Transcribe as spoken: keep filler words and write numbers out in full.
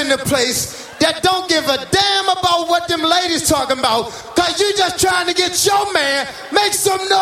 in the place that don't give a damn about what them ladies talking about, cause you just trying to get your man, make some noise.